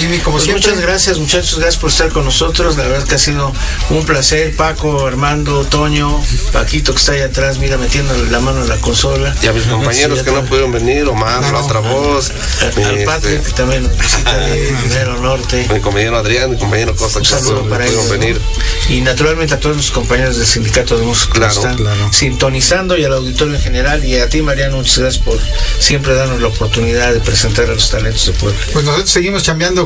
Jimmy, como Pues siempre. muchas gracias, muchachos, gracias por estar con nosotros. La verdad que ha sido un placer. Paco, Armando, Toño, Paquito que está ahí atrás, mira, metiéndole la mano a la consola. Y a mis compañeros que no pudieron venir, Omar, la otra voz, Al Patrick, que también nos visita de Guerrero Norte. mi compañero Adrián, mi compañero Costa, Un que saludo no para pudieron ellos, venir. ¿no? Y naturalmente a todos los compañeros del Sindicato de Músicos Claro, que están claro. sintonizando, y al auditorio en general, y a ti, Mariano, muchas gracias por siempre darnos la oportunidad de presentar a los talentos de Puebla. Pues nosotros seguimos chambeando